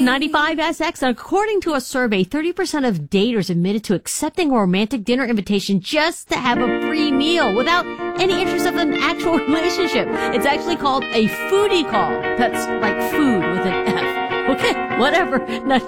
95SX, according to a survey, 30% of daters admitted to accepting a romantic dinner invitation just to have a free meal without any interest of an actual relationship. It's actually called a foodie call. That's like food with an F. Okay, whatever.